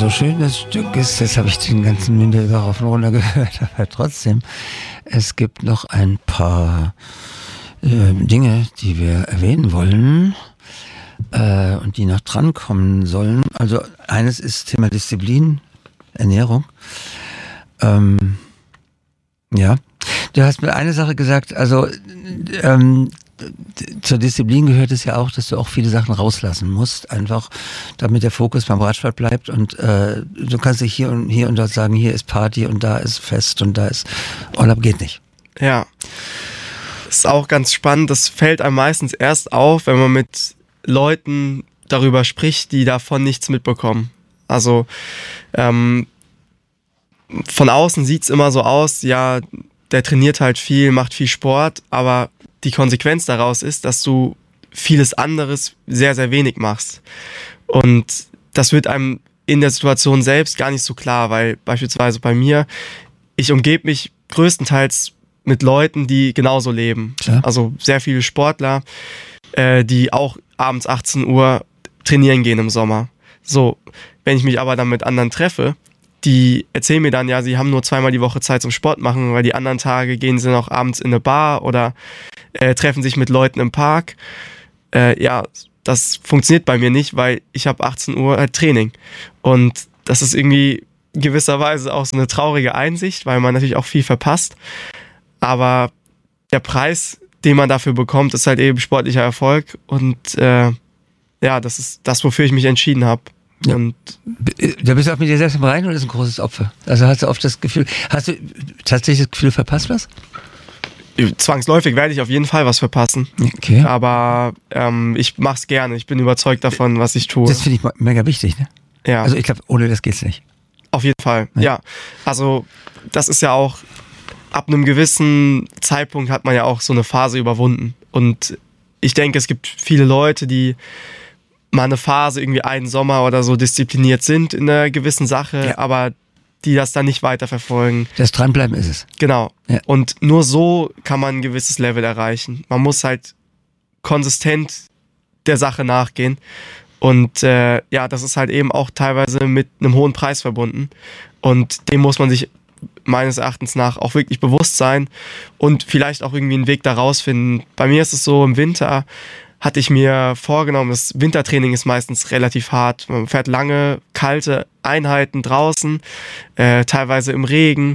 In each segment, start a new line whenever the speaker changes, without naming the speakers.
so schön das Stück ist, das habe ich den ganzen Winter über rauf und runter gehört, aber trotzdem, es gibt noch ein paar Dinge, die wir erwähnen wollen und die noch drankommen sollen. Also eines ist Thema Disziplin, Ernährung. Ja, du hast mir eine Sache gesagt, also zur Disziplin gehört es ja auch, dass du auch viele Sachen rauslassen musst, einfach damit der Fokus beim Radsport bleibt und du kannst nicht hier und dort sagen, hier ist Party und da ist Fest und da ist Urlaub, geht nicht.
Ja, ist auch ganz spannend, das fällt einem meistens erst auf, wenn man mit Leuten darüber spricht, die davon nichts mitbekommen. Also von außen sieht es immer so aus, ja, der trainiert halt viel, macht viel Sport, aber die Konsequenz daraus ist, dass du vieles anderes sehr, sehr wenig machst. Und das wird einem in der Situation selbst gar nicht so klar, weil beispielsweise bei mir, ich umgebe mich größtenteils mit Leuten, die genauso leben. Ja. Also sehr viele Sportler, die auch abends 18 Uhr trainieren gehen im Sommer. So, wenn ich mich aber dann mit anderen treffe, die erzählen mir dann, ja, sie haben nur 2-mal die Woche Zeit zum Sport machen, weil die anderen Tage gehen sie noch abends in eine Bar oder treffen sich mit Leuten im Park. Ja, das funktioniert bei mir nicht, weil ich habe 18 Uhr Training. Und das ist irgendwie gewisserweise auch so eine traurige Einsicht, weil man natürlich auch viel verpasst. Aber der Preis, den man dafür bekommt, ist halt eben sportlicher Erfolg. Und ja, das ist das, wofür ich mich entschieden habe.
Ja.
Und
da bist du auch mit dir selbst im Reinen oder ist ein großes Opfer? Also hast du oft das Gefühl, hast du tatsächlich das Gefühl, verpasst was?
Zwangsläufig werde ich auf jeden Fall was verpassen.
Okay.
Aber ich mache es gerne. Ich bin überzeugt davon, was ich tue.
Das finde ich mega wichtig, ne?
Ja.
Also ich glaube, ohne das geht's nicht.
Auf jeden Fall, ja. Also das ist ja auch, ab einem gewissen Zeitpunkt hat man ja auch so eine Phase überwunden. Und ich denke, es gibt viele Leute, die mal eine Phase, irgendwie einen Sommer oder so diszipliniert sind in einer gewissen Sache, ja, aber die das dann nicht weiterverfolgen.
Das Dranbleiben ist es.
Genau.
Ja.
Und nur so kann man ein gewisses Level erreichen. Man muss halt konsistent der Sache nachgehen. Und ja, das ist halt eben auch teilweise mit einem hohen Preis verbunden. Und dem muss man sich meines Erachtens nach auch wirklich bewusst sein und vielleicht auch irgendwie einen Weg da rausfinden. Bei mir ist es so, im Winter hatte ich mir vorgenommen, das Wintertraining ist meistens relativ hart. Man fährt lange, kalte Einheiten draußen, teilweise im Regen.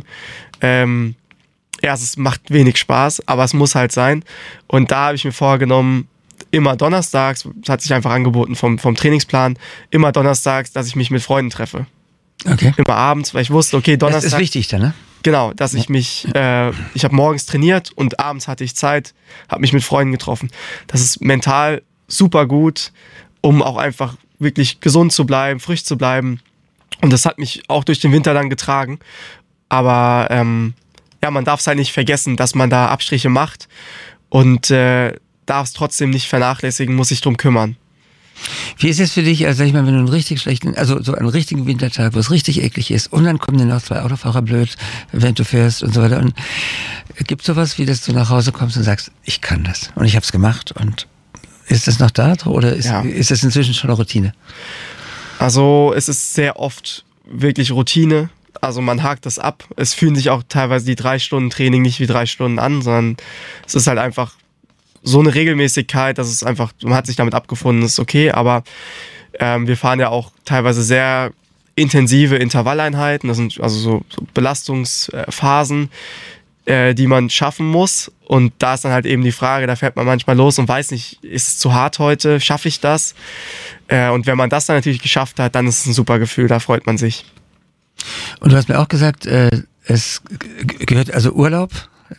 Ja, es macht wenig Spaß, aber es muss halt sein. Und da habe ich mir vorgenommen, immer donnerstags, das hat sich einfach angeboten vom Trainingsplan, immer donnerstags, dass ich mich mit Freunden treffe.
Okay.
Immer abends, weil ich wusste, okay, Donnerstag...
Das ist wichtig dann, ne?
Genau, dass ich mich, ich habe morgens trainiert und abends hatte ich Zeit, habe mich mit Freunden getroffen. Das ist mental super gut, um auch einfach wirklich gesund zu bleiben, frisch zu bleiben. Und das hat mich auch durch den Winter dann getragen. Aber ja, man darf es halt nicht vergessen, dass man da Abstriche macht und darf es trotzdem nicht vernachlässigen, muss sich drum kümmern.
Wie ist es für dich, also sag ich mal, wenn du einen richtig schlechten, also so einen richtigen Wintertag, wo es richtig eklig ist und dann kommen dir noch 2 Autofahrer blöd, wenn du fährst und so weiter, und gibt es sowas, wie dass du nach Hause kommst und sagst, ich kann das und ich habe es gemacht, und ist das noch da oder ist das inzwischen schon eine Routine?
Also es ist sehr oft wirklich Routine, also man hakt das ab. Es fühlen sich auch teilweise die 3 Stunden Training nicht wie 3 Stunden an, sondern es ist halt einfach so eine Regelmäßigkeit, dass es einfach, man hat sich damit abgefunden, ist okay, aber wir fahren ja auch teilweise sehr intensive Intervalleinheiten, das sind also so Belastungsphasen, die man schaffen muss, und da ist dann halt eben die Frage, da fährt man manchmal los und weiß nicht, ist es zu hart heute, schaffe ich das? Und wenn man das dann natürlich geschafft hat, dann ist es ein super Gefühl, da freut man sich.
Und du hast mir auch gesagt, es gehört, also Urlaub,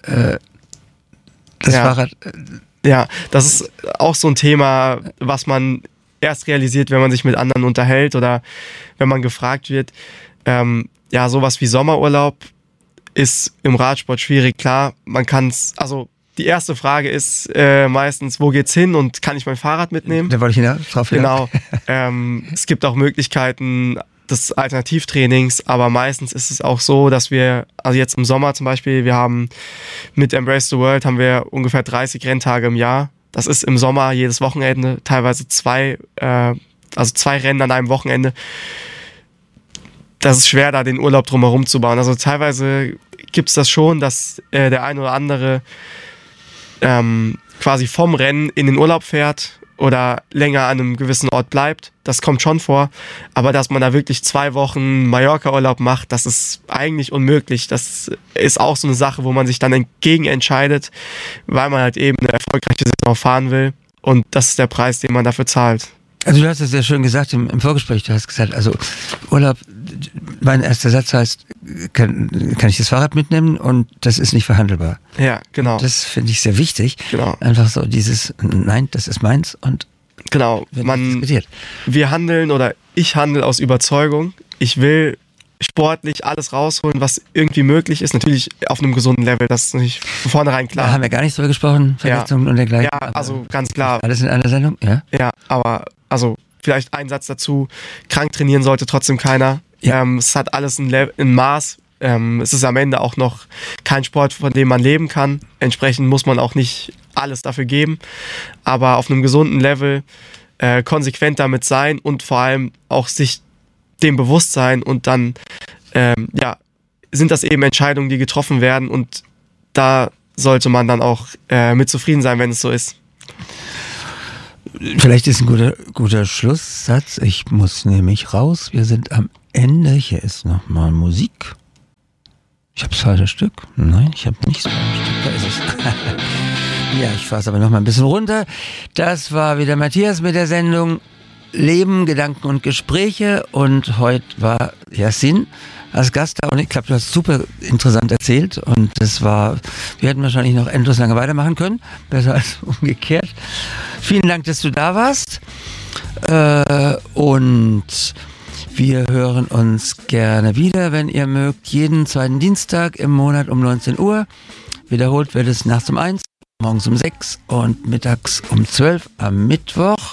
das Fahrrad...
Ja, das ist auch so ein Thema, was man erst realisiert, wenn man sich mit anderen unterhält oder wenn man gefragt wird. Ja, sowas wie Sommerurlaub ist im Radsport schwierig. Klar, man kann es, also die erste Frage ist meistens, wo geht's hin und kann ich mein Fahrrad mitnehmen?
Da wollte ich drauf
hinaus. Genau. Es gibt auch Möglichkeiten des Alternativtrainings, aber meistens ist es auch so, dass wir, also jetzt im Sommer zum Beispiel, wir haben mit Embrace the World haben wir ungefähr 30 Renntage im Jahr. Das ist im Sommer jedes Wochenende, teilweise 2 Rennen an einem Wochenende. das ist schwer, da den Urlaub drumherum zu bauen. Also teilweise gibt es das schon, dass der ein oder andere quasi vom Rennen in den Urlaub fährt oder länger an einem gewissen Ort bleibt. Das kommt schon vor. Aber dass man da wirklich 2 Wochen Mallorca-Urlaub macht, das ist eigentlich unmöglich. Das ist auch so eine Sache, wo man sich dann entgegen entscheidet, weil man halt eben eine erfolgreiche Saison fahren will. Und das ist der Preis, den man dafür zahlt.
Also du hast es sehr schön gesagt im Vorgespräch, du hast gesagt, also Urlaub, mein erster Satz heißt, kann ich das Fahrrad mitnehmen und das ist nicht verhandelbar.
Ja, genau.
Das finde ich sehr wichtig.
Genau.
Einfach so dieses, nein, das ist meins und
genau. Wir handeln oder ich handle aus Überzeugung. Ich will sportlich alles rausholen, was irgendwie möglich ist. Natürlich auf einem gesunden Level, das ist nicht von vornherein klar.
Da haben wir gar nicht drüber gesprochen, Verletzungen und dergleichen.
Ja, also ganz klar.
Alles in einer Sendung, ja?
Ja, aber also vielleicht ein Satz dazu, krank trainieren sollte trotzdem keiner. Ja. Es hat alles ein Maß. Es ist am Ende auch noch kein Sport, von dem man leben kann. Entsprechend muss man auch nicht alles dafür geben. Aber auf einem gesunden Level konsequent damit sein und vor allem auch sich dem bewusst sein und dann sind das eben Entscheidungen, die getroffen werden und da sollte man dann auch mit zufrieden sein, wenn es so ist.
Vielleicht ist ein guter Schlusssatz. Ich muss nämlich raus. Wir sind am Ende. Hier ist nochmal Musik. Ich habe das falsche Stück. Nein, ich habe nicht das falsche Stück. Da ist es. Ja, ich fahre es aber nochmal ein bisschen runter. Das war wieder Matthias mit der Sendung Leben, Gedanken und Gespräche. Und heute war Yassin als Gast da. Und ich glaube, du hast super interessant erzählt. Und wir hätten wahrscheinlich noch endlos lange weitermachen können. Besser als umgekehrt. Vielen Dank, dass du da warst. Und wir hören uns gerne wieder, wenn ihr mögt. Jeden zweiten Dienstag im Monat um 19 Uhr. Wiederholt wird es nachts um 1, morgens um 6 und mittags um 12 am Mittwoch.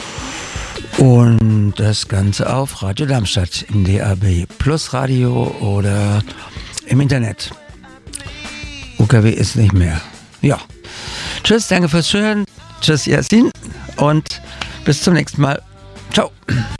Und das Ganze auf Radio Darmstadt im DAB Plus Radio oder im Internet. UKW ist nicht mehr. Ja. Tschüss, danke fürs Zuhören. Tschüss, Yassin. Und bis zum nächsten Mal. Ciao.